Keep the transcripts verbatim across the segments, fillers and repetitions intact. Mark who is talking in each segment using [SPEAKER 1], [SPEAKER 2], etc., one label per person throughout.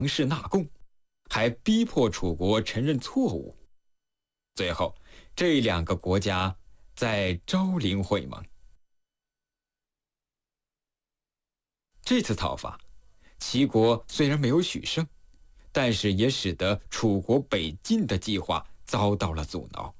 [SPEAKER 1] 事纳贡，还逼迫楚国承认错误。最后，这两个国家在昭陵会盟。这次讨伐，齐国虽然没有取胜，但是也使得楚国北进的计划遭到了阻挠。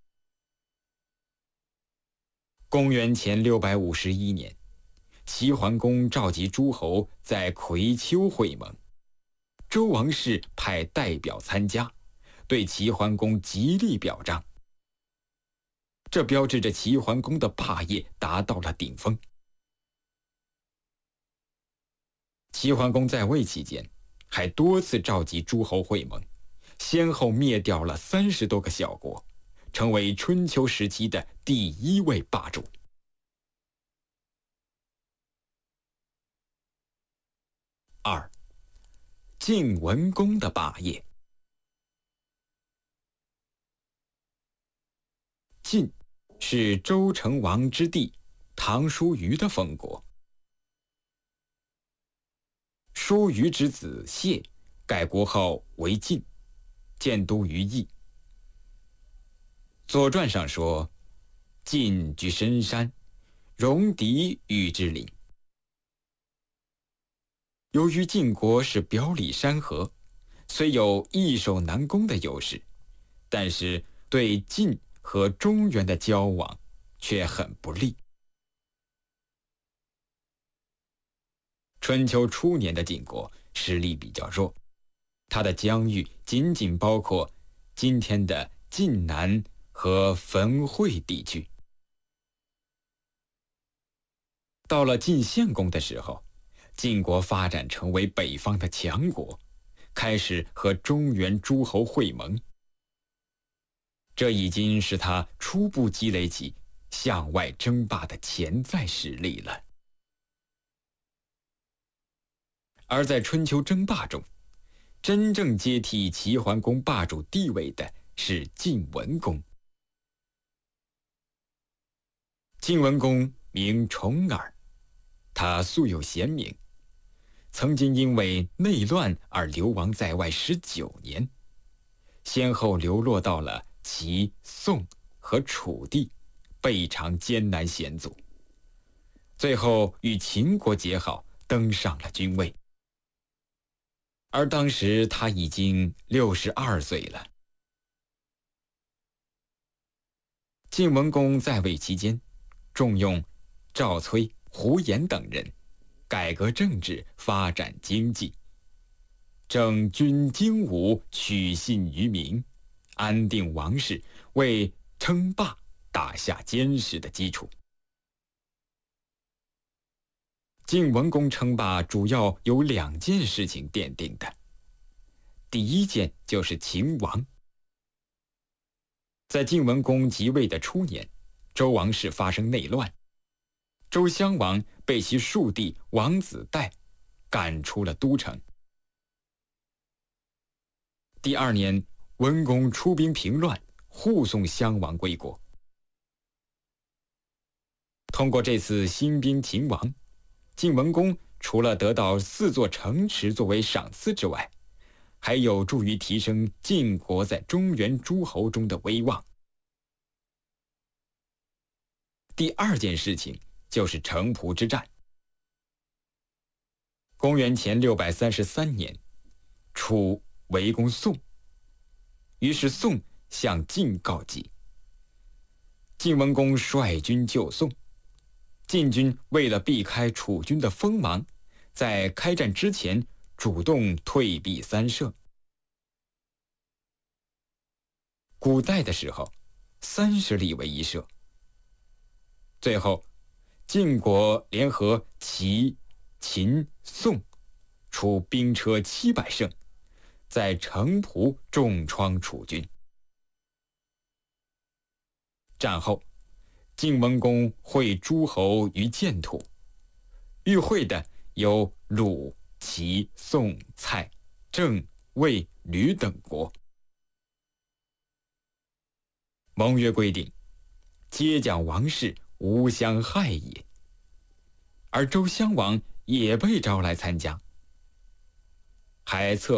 [SPEAKER 1] 公元前六百五十一年，齐桓公召集诸侯在葵丘会盟，周王室派代表参加，对齐桓公极力表彰。这标志着齐桓公的霸业达到了顶峰。齐桓公在位期间，还多次召集诸侯会盟，先后灭掉了三十多个小国，成为春秋时期的第一位霸主。二，晋文公的霸业。晋是周成王之弟唐叔虞的封国。叔虞之子谢改国后为晋，建都于邑。《左传》上说：“晋居深山，戎狄与之邻。”由于晋国是表里山河，虽有易守难攻的优势，但是对晋和中原的交往却很不利。春秋初年的晋国实力比较弱，它的疆域仅仅包括今天的晋南和汾会地区。到了晋献公的时候，晋国发展成为北方的强国，开始和中原诸侯会盟。这已经是他初步积累起向外争霸的潜在实力了。而在春秋争霸中，真正接替齐桓公霸主地位的是晋文公。晋文公名重耳，他素有贤名，曾经因为内乱而流亡在外十九年，先后流落到了齐、宋和楚地，备尝艰难险阻，最后与秦国结好，登上了君位。而当时他已经六十二岁了。晋文公在位期间，重用赵崔、胡延等人，改革政治，发展经济，整军精武，取信于民，安定王室，为称霸打下坚实的基础。晋文公称霸主要有两件事情奠定的。第一件就是秦王。在晋文公即位的初年，周王室发生内乱，周襄王被其庶弟王子带赶出了都城。第二年，文公出兵平乱，护送襄王归国。通过这次兴兵秦王，晋文公除了得到四座城池作为赏赐之外，还有助于提升晋国在中原诸侯中的威望。第二件事情就是城濮之战。公元前六百三十三年，楚围攻宋，于是宋向晋告急。晋文公率军救宋。晋军为了避开楚军的锋芒，在开战之前主动退避三舍。古代的时候，三十里为一舍。最后，晋国联合齐、秦、宋，出兵车七百乘，在城濮重创楚军。战后，晋文公会诸侯于建土，与会的有鲁、齐、宋、蔡、郑、魏、吕等国。盟约规定，接将王室无相害也。而周襄王也被招来参加，还策